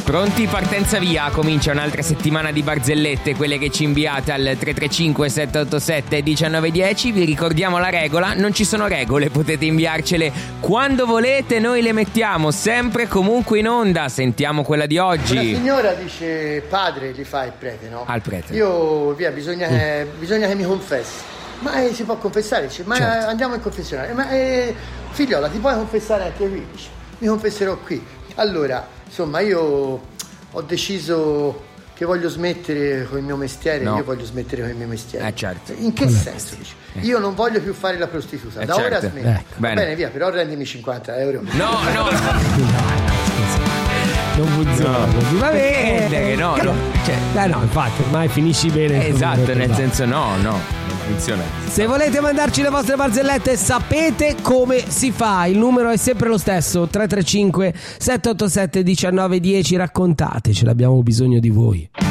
Pronti? Partenza via. Comincia un'altra settimana di barzellette, quelle che ci inviate al 335 787 1910. Vi ricordiamo la regola: non ci sono regole, potete inviarcele quando volete, noi le mettiamo sempre comunque in onda. Sentiamo quella di oggi. Una signora dice: padre, gli fa il prete, no? Al prete. Io, via, bisogna che mi confessi. Ma si può confessare? Dice, ma certo. Andiamo in confessionale. Ma figliola, ti puoi confessare anche qui? Dice, mi confesserò qui. Allora, insomma, io ho deciso che voglio smettere con il mio mestiere. No. Io voglio smettere con il mio mestiere. Certo. In che senso? Dice, io non voglio più fare la prostituta. Da certo. ora smetto. Va Bene. bene, via, però rendimi 50 euro. No. Non funziona così. Va bene. No. Cioè, no, infatti, ormai finisci bene. Esatto, nel senso no. Funziona. Se volete mandarci le vostre barzellette, sapete come si fa. Il numero è sempre lo stesso: 335 787 1910. Raccontateci, abbiamo bisogno di voi.